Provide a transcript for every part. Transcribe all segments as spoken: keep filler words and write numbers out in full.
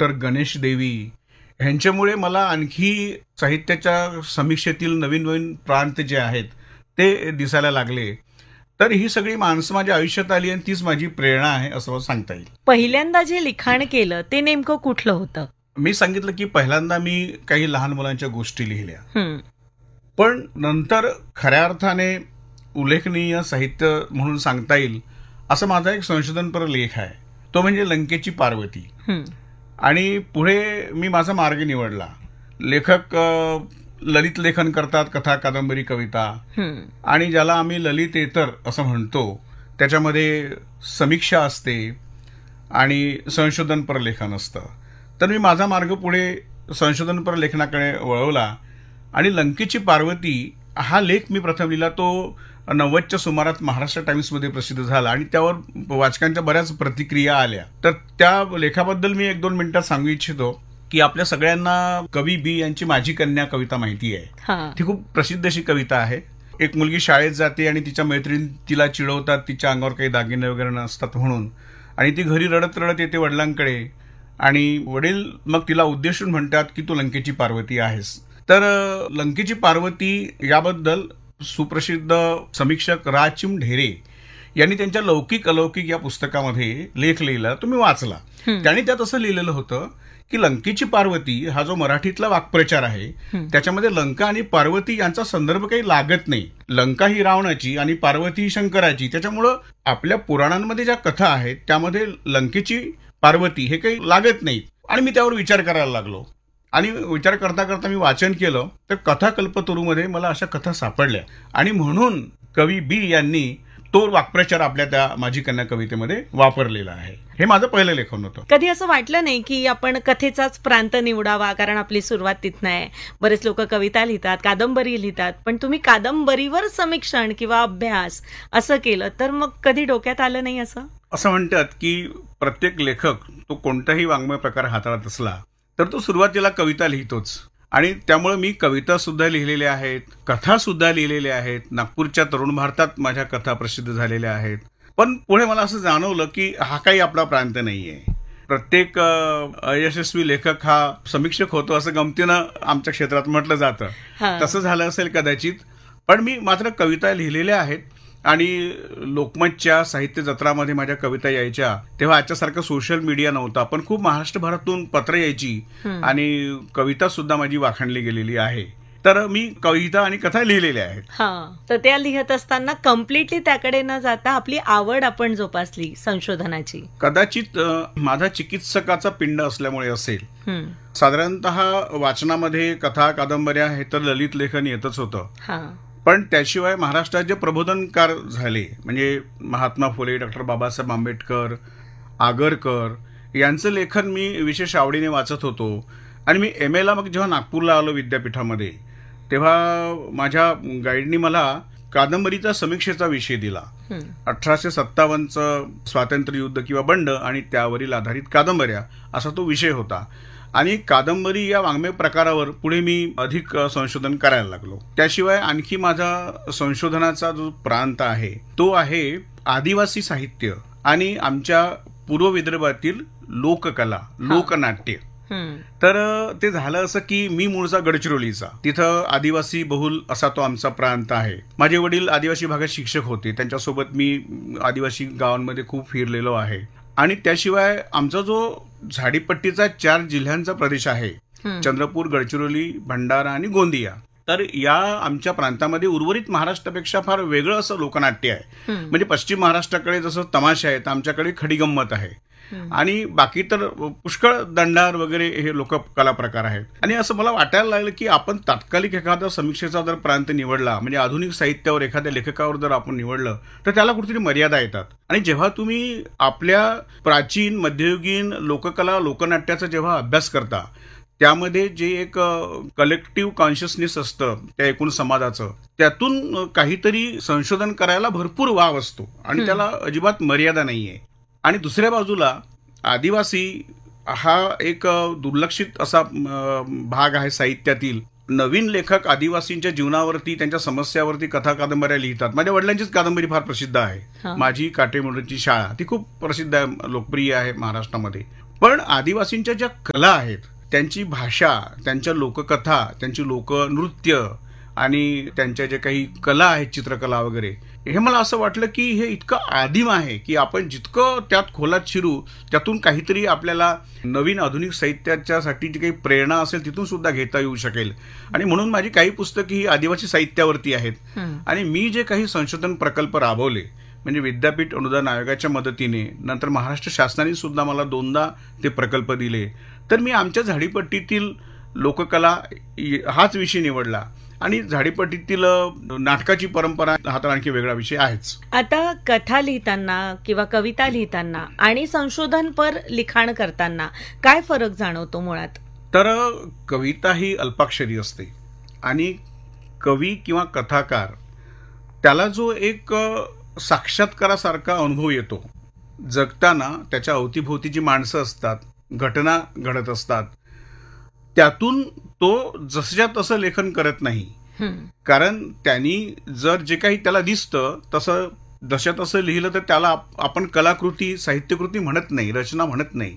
Doctor Ganesh देवी ह्यांच्यामुळे मला आणखी साहित्याच्या समीक्षेतील नवीन नवीन प्रांत जे आहेत ते दिसायला लागले. तर ही सगळी माणसं माझ्या आयुष्यात आली आणि तीच माझी प्रेरणा आहे असं मला सांगता येईल. पहिल्यांदा जे लिखाण केलं ते नेमकं कुठलं होतं? मी सांगितलं की पहिल्यांदा मी काही लहान मुलांच्या गोष्टी लिहिल्या, हं, पण नंतर खऱ्या अर्थाने उल्लेखनीय साहित्य म्हणून सांगता येईल असं माझा एक संशोधनपर लेख आहे, तो म्हणजे लंकेची पार्वती. हं, आणि पुढे मी माझा मार्ग निवडला. लेखक अ, ललित लेखन करतात, कथा, कादंबरी, कविता, हं, आणि ज्याला आम्ही ललितेतर असं म्हणतो त्याच्यामध्ये समीक्षा असते आणि संशोधनपर लेखन असतं. तर मी माझा मार्ग पुढे संशोधनपर लेखनाकडे वळवला आणि लंकेची पार्वती हा लेख मी प्रथम लिहिला. तो नव्वदच्या सुमारात महाराष्ट्र टाइम्समध्ये प्रसिद्ध झाला आणि त्यावर वाचकांच्या बऱ्याच प्रतिक्रिया आल्या. तर त्या लेखाबद्दल मी एक दोन मिनिटात सांगू इच्छितो की आपल्या सगळ्यांना कवी बी यांची माझी कन्या कविता माहिती आहे. हां, ती खूप प्रसिद्ध अशी कविता आहे. एक मुलगी शाळेत जाते आणि तिच्या मैत्रिणी तिला चिडवतात तिच्या अंगावर काही दागिने वगैरे नसतात म्हणून, आणि ती घरी रडत रडत येते वडिलांकडे आणि वडील मग तिला उद्देशून म्हणतात की तू लंकेची पार्वती आहेस. तर अ, लंकेची पार्वती याबद्दल सुप्रसिद्ध समीक्षक राचिम ढेरे यांनी त्यांच्या लौकिक अलौकिक या पुस्तकामध्ये लेख लिहिला, तो मी वाचला. हं, त्यांनी त्यात असं लिहिलेलं होतं की लंकेची पार्वती हा जो मराठीतला वाक्प्रचार आहे हं, त्याच्यामध्ये लंका आणि पार्वती यांचा संदर्भ काही लागत नाही. लंका ही रावणाची आणि पार्वती ही शंकराची. त्याच्यामुळं आपल्या पुराणांमध्ये ज्या कथा आहेत त्यामध्ये लंकेची पार्वती हे काही लागत नाही. आणि मी त्यावर विचार करायला लागलो आणि विचार करता करता मी वाचन केलं तर कथाकल्पतरूमध्ये मला अशा कथा सापडल्या आणि म्हणून कवी बी यांनी तो वाक्प्रचार आपल्या त्या माझी कन्या कवितेमध्ये वापरलेला आहे. हे माझं पहिलं लेखन होतं. कधी असं वाटलं नाही की आपण कथेचाच प्रांत निवडावा, कारण आपली सुरुवात तिथनं आहे. बरेच लोक कविता लिहितात, कादंबरी लिहितात, पण तुम्ही कादंबरीवर समीक्षण किंवा अभ्यास असं केलं, तर मग कधी डोक्यात आलं नाही असं? असं म्हणतात की प्रत्येक लेखक तो कोणताही वाङ्मय प्रकार हाताळत असला तर तो सुरुवातीला कविता लिहितोच, आणि त्यामुळे मी कविता सुद्धा लिहिलेल्या आहेत, कथा सुद्धा लिहिलेल्या आहेत. नागपूरच्या तरुण भारतात माझ्या कथा प्रसिद्ध झालेल्या आहेत. पण पुढे मला असं जाणवलं की हा काही आपला प्रांत नाहीये. प्रत्येक अ, यशस्वी लेखक हा समीक्षक होतो असं गमतीनं आमच्या क्षेत्रात म्हटलं जातं. हां. तसं झालं असेल कदाचित, पण मी मात्र कविता लिहिलेल्या आहेत. आणि लोकमतच्या साहित्य जत्रामध्ये माझ्या कविता यायच्या तेव्हा आजच्यासारखं सोशल मीडिया नव्हता, पण खूप महाराष्ट्रभरातून पत्र यायची हं. आणि कविता सुद्धा माझी वाखाणली गेलेली आहे. तर मी कविता आणि कथा लिहिलेल्या आहेत. हा, तर त्या लिहत असताना कम्प्लिटली त्याकडे न जाता आपली आवड आपण जोपासली संशोधनाची. कदाचित अ, माझा चिकित्सकाचा पिंड असल्यामुळे असेल. हं, साधारणतः वाचनामध्ये कथा, कादंबऱ्या हे तर ललित लेखन येतच होतं, हा, पण त्याशिवाय महाराष्ट्रात जे प्रबोधनकार झाले म्हणजे महात्मा फुले, डॉक्टर बाबासाहेब आंबेडकर, आगरकर यांचं लेखन मी विशेष आवडीने वाचत होतो. आणि मी एम एला मग जेव्हा नागपूरला आलो विद्यापीठामध्ये तेव्हा माझ्या गाईडनी मला कादंबरीचा समीक्षेचा विषय दिला. हं, अठराशे सत्तावन्नचं स्वातंत्र्य युद्ध किंवा बंड आणि त्यावरील आधारित कादंबऱ्या असा तो विषय होता. आणि कादंबरी या वाङ्मय प्रकारावर पुढे मी अधिक संशोधन करायला लागलो. त्याशिवाय आणखी माझा संशोधनाचा जो प्रांत आहे तो आहे आदिवासी साहित्य आणि आमच्या पूर्व विदर्भातील लोककला, लोकनाट्य. हं, तर ते झालं असं की मी मूळचा गडचिरोलीचा, तिथं आदिवासी बहुल असा तो आमचा प्रांत आहे. माझे वडील आदिवासी भागात शिक्षक होते, त्यांच्यासोबत मी आदिवासी गावांमध्ये खूप फिरलेलो आहे. आणि त्याशिवाय आमचा जो झाडीपट्टीचा चार जिल्ह्यांचा प्रदेश आहे, हं, चंद्रपूर, गडचिरोली, भंडारा आणि गोंदिया, तर या आमच्या प्रांतामध्ये उर्वरित महाराष्ट्रापेक्षा फार वेगळं असं लोकनाट्य आहे. हं, म्हणजे पश्चिम महाराष्ट्राकडे जसं तमाशा आहे तर आमच्याकडे खडीगंमत आहे. हं, आणि बाकी तर पुष्कळ दंडार वगैरे हे लोककला प्रकार आहेत. आणि असं मला वाटायला लागलं की आपण तात्कालिक एखादा समीक्षेचा जर प्रांत निवडला, म्हणजे आधुनिक साहित्यावर एखाद्या लेखकावर जर आपण निवडलं तर त्याला कुठेतरी मर्यादा येतात. आणि जेव्हा तुम्ही आपल्या प्राचीन मध्ययुगीन लोककला, लोकनाट्याचा जेव्हा अभ्यास करता त्यामध्ये जे एक कलेक्टिव्ह कॉन्शियसनेस असतं त्या एकूण समाजाचं, त्यातून काहीतरी संशोधन करायला भरपूर वाव असतो आणि त्याला अजिबात मर्यादा नाहीये. आणि दुसऱ्या बाजूला आदिवासी हा एक दुर्लक्षित असा अ, भाग आहे साहित्यातील. नवीन लेखक आदिवासींच्या जीवनावरती, त्यांच्या समस्यावरती कथा, कादंबऱ्या लिहितात. माझ्या वडिलांचीच कादंबरी फार प्रसिद्ध आहे, हा. माझी काटेमुंडची शाळा. ती खूप प्रसिद्ध आहे, लोकप्रिय आहे महाराष्ट्रामध्ये. पण आदिवासींच्या ज्या कला आहेत, त्यांची भाषा, त्यांच्या लोककथा, त्यांची लोकनृत्य आणि त्यांच्या ज्या काही कला आहेत, चित्रकला वगैरे, हे मला असं वाटलं की हे इतकं आदिम आहे की आपण जितकं त्यात खोलात शिरू त्यातून काहीतरी आपल्याला नवीन आधुनिक साहित्याच्यासाठी जी काही प्रेरणा असेल तिथून सुद्धा घेता येऊ शकेल. आणि म्हणून माझी काही पुस्तकं ही आदिवासी साहित्यावरती आहेत. आणि मी जे काही संशोधन प्रकल्प राबवले, म्हणजे विद्यापीठ अनुदान आयोगाच्या मदतीने, नंतर महाराष्ट्र शासनाने सुद्धा मला दोनदा ते प्रकल्प दिले, तर मी आमच्या झाडीपट्टीतील लोककला हाच विषय निवडला. आणि झाडीपट्टीतील नाटकाची परंपरा हा तर आणखी वेगळा विषय आहेच. आता कथा लिहिताना किंवा कविता लिहिताना आणि संशोधनपर लिखाण करताना काय फरक जाणवतो मुळात? तर कविता ही अल्पाक्षरी असते आणि कवी किंवा कथाकार त्याला जो एक साक्षात्कारासारखा अनुभव येतो. जगताना त्याच्या अवतीभोवती जी माणसं असतात, घटना घडत असतात, त्यातून तो जसच्या तसं लेखन करत नाही. कारण त्यांनी जर जे काही त्याला दिसतं तसं जशा तसं लिहिलं तर त्याला आपण कलाकृती, साहित्यकृती म्हणत नाही, रचना म्हणत नाही.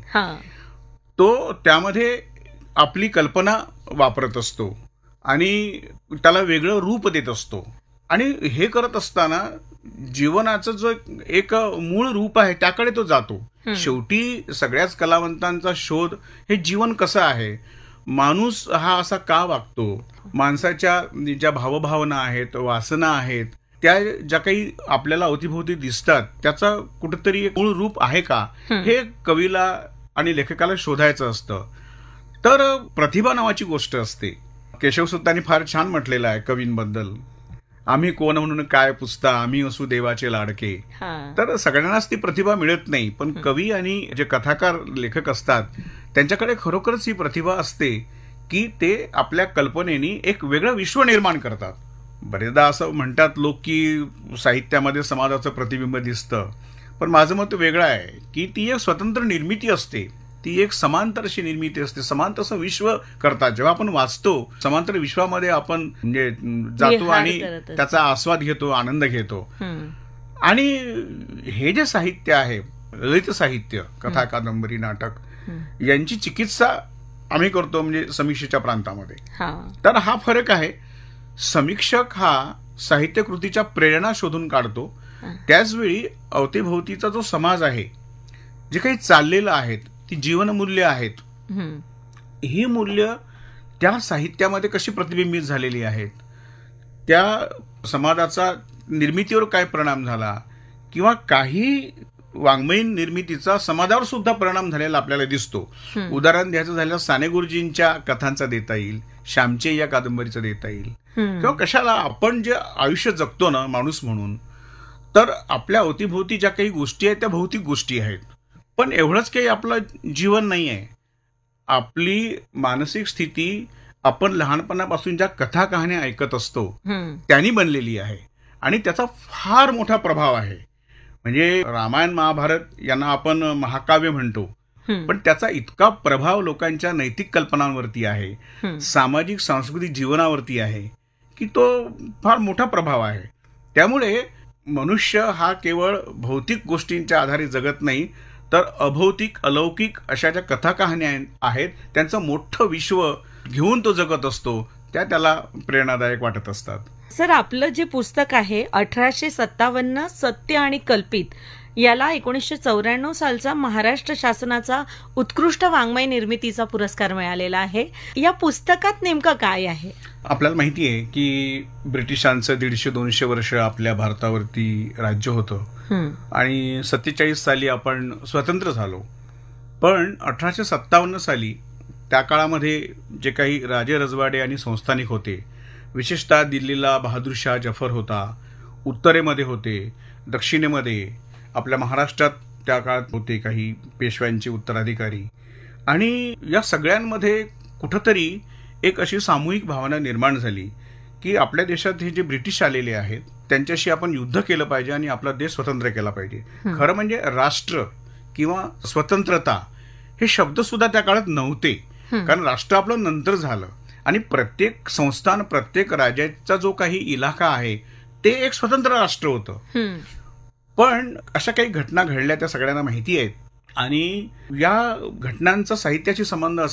तो त्यामध्ये आपली कल्पना वापरत असतो आणि त्याला वेगळं रूप देत असतो. आणि हे करत असताना जीवनाचं जो एक मूळ रूप आहे त्याकडे तो जातो. शेवटी सगळ्याच कलावंतांचा शोध हे जीवन कसं आहे, माणूस हा असा का वागतो, माणसाच्या ज्या भावभावना आहेत, वासना आहेत, त्या ज्या काही आपल्याला अवतीभोवती दिसतात त्याचा कुठेतरी एक मूळ रूप आहे का, हे कवीला आणि लेखकाला शोधायचं असतं. तर प्रतिभा नावाची गोष्ट असते. केशवसुतांनी फार छान म्हटलेलं आहे कवींबद्दल, आम्ही कोण म्हणून काय पुसता, आम्ही असू देवाचे लाडके. तर सगळ्यांनाच ती प्रतिभा मिळत नाही, पण कवी आणि जे कथाकार लेखक असतात त्यांच्याकडे खरोखरच ही प्रतिभा असते की ते आपल्या कल्पनेनी एक वेगळं विश्व निर्माण करतात. बरेचदा असं म्हणतात लोक की साहित्यामध्ये समाजाचं प्रतिबिंब दिसतं, पण माझं मत वेगळं आहे की ती एक स्वतंत्र निर्मिती असते, ती एक समांतर अशी निर्मिती असते. समांतर असं विश्व करतात. जेव्हा आपण वाचतो समांतर विश्वामध्ये आपण म्हणजे जातो आणि त्याचा आस्वाद घेतो, आनंद घेतो. आणि हे जे साहित्य आहे, ललित साहित्य, कथा, कादंबरी, नाटक यांची चिकित्सा आम्ही करतो म्हणजे समीक्षेच्या प्रांतामध्ये. तर हा फरक आहे. समीक्षक हा साहित्यकृतीच्या प्रेरणा शोधून काढतो, त्याचवेळी अवतीभोवतीचा जो समाज आहे, जे काही चाललेलं आहेत, ती जीवनमूल्य आहेत, ही मूल्य त्या साहित्यामध्ये कशी प्रतिबिंबित झालेली आहेत, त्या समाजाचा निर्मितीवर काय परिणाम झाला किंवा काही वाङ्मयीन निर्मितीचा समाजावर सुद्धा परिणाम झालेला आपल्याला दिसतो. उदाहरण द्यायचं झालं साने गुरुजींच्या कथांचा देता येईल, श्यामचे या कादंबरीचं देता येईल, किंवा कशाला आपण जे आयुष्य जगतो ना माणूस म्हणून, तर आपल्या अवतीभोवती ज्या काही गोष्टी आहेत त्या भौतिक गोष्टी आहेत, पण एवढंच काही आपलं जीवन नाही आहे. आपली मानसिक स्थिती आपण लहानपणापासून ज्या कथा कहाण्या ऐकत असतो त्यांनी बनलेली आहे आणि त्याचा फार मोठा प्रभाव आहे. म्हणजे रामायण महाभारत यांना आपण महाकाव्य म्हणतो, पण त्याचा इतका प्रभाव लोकांच्या नैतिक कल्पनांवरती आहे, सामाजिक सांस्कृतिक जीवनावरती आहे की तो फार मोठा प्रभाव आहे. त्यामुळे मनुष्य हा केवळ भौतिक गोष्टींच्या आधारे जगत नाही, तर अभौतिक, अलौकिक अशा ज्या कथा कहाण्या आहेत त्यांचं मोठं विश्व घेऊन तो जगत असतो, त्या त्याला प्रेरणादायक वाटत असतात. सर, आपलं जे पुस्तक आहे अठराशे सत्तावन्न सत्य आणि कल्पित, याला एकोणीसशे चौऱ्याण्णव सालचा महाराष्ट्र शासनाचा उत्कृष्ट वाङ्मय निर्मितीचा पुरस्कार मिळालेला आहे. या पुस्तकात नेमकं काय आहे? आपल्याला माहिती आहे की ब्रिटिशांचं दीडशे दोनशे वर्ष आपल्या भारतावरती राज्य होतं आणि सत्तेचाळीस साली आपण स्वतंत्र झालो. पण अठराशे सत्तावन्न साली त्या काळामध्ये जे काही राजे रजवाडे आणि संस्थानिक होते, विशेषतः दिल्लीला बहादूर शाह जफर होता, उत्तरेमध्ये होते, दक्षिणेमध्ये आपल्या महाराष्ट्रात त्या काळात होते काही पेशव्यांचे उत्तराधिकारी, आणि या सगळ्यांमध्ये कुठंतरी एक अशी सामूहिक भावना निर्माण झाली की आपल्या देशात हे जे ब्रिटिश आलेले आहेत त्यांच्याशी आपण युद्ध केलं पाहिजे आणि आपला देश स्वतंत्र केला पाहिजे. खरं म्हणजे राष्ट्र किंवा स्वतंत्रता हे शब्द सुद्धा त्या काळात नव्हते, कारण राष्ट्र आपलं नंतर झालं आणि प्रत्येक संस्थान, प्रत्येक राज्याचा जो काही इलाका आहे ते एक स्वतंत्र राष्ट्र होतं. पण अशा काही घटना घडल्या त्या सगळ्यांना माहिती आहेत आणि या घटनांचा साहित्याशी संबंध